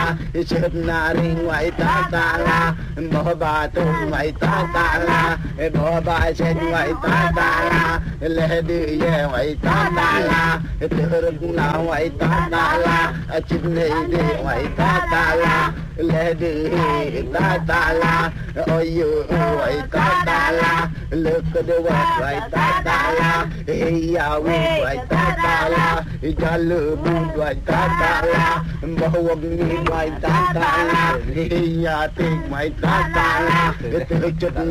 chớp na ring ngoại ta la bỏ ba tu ngoại ta la bỏ ba trên ngoại ta la lê đi ye ngoại ta la từ na ngoại ta la chim đi ngoại ta la lê đi ta la ôi ngoại ta la lực đưa ngoại ta la ya ngoại ta la jalu ngoại ta la bahwa ngoại ta la ya tik ngoại ta la